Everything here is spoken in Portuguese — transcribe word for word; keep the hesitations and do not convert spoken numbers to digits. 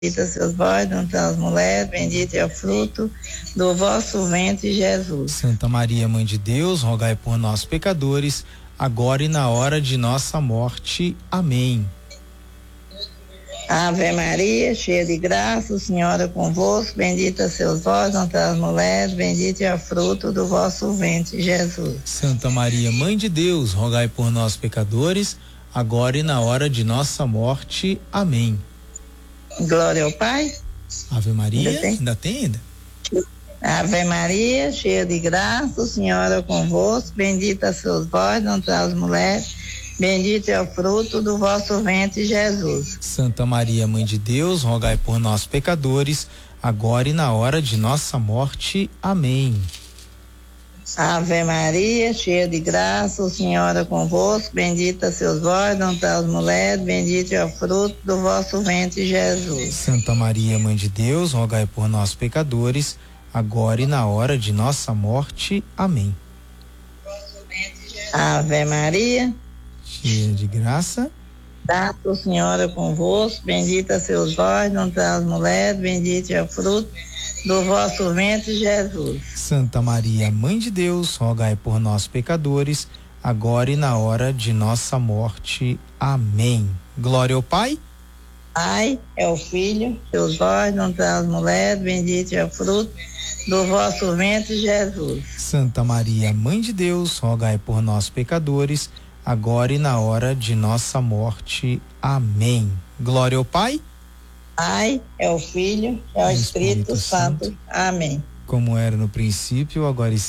Bendita sois vós entre as mulheres, bendito é o fruto do vosso ventre, Jesus. Santa Maria, Mãe de Deus, rogai por nós, pecadores, agora e na hora de nossa morte. Amém. Ave Maria, cheia de graça, o Senhor é convosco, bendita sois vós entre as mulheres, bendito é o fruto do vosso ventre, Jesus. Santa Maria, Mãe de Deus, rogai por nós, pecadores, agora e na hora de nossa morte. Amém. Glória ao Pai. Ave Maria, ainda tem, ainda tem ainda? Ave Maria, cheia de graça, o Senhor é convosco, bendita sois vós entre as mulheres, bendito é o fruto do vosso ventre, Jesus. Santa Maria, Mãe de Deus, rogai por nós, pecadores, agora e na hora de nossa morte. Amém. Ave Maria, cheia de graça, o Senhor é convosco, bendita sois vós entre as mulheres, bendito é o fruto do vosso ventre, Jesus. Santa Maria, Mãe de Deus, rogai por nós, pecadores, agora e na hora de nossa morte. Amém. Ave Maria, cheia de graça, graça, o Senhor é convosco, bendita sois vós entre as mulheres, bendito é o fruto do vosso ventre, Jesus. Santa Maria, Mãe de Deus, rogai por nós, pecadores, agora e na hora de nossa morte. Amém. Glória ao Pai. Pai, é o Filho, seus vós entre as mulheres, bendito é o fruto do vosso ventre, Jesus. Santa Maria, Mãe de Deus, rogai por nós, pecadores, agora e na hora de nossa morte. Amém. Glória ao Pai. Pai, é o Filho, é o Espírito, Espírito Santo. Santo. Amém. Como era no princípio, agora e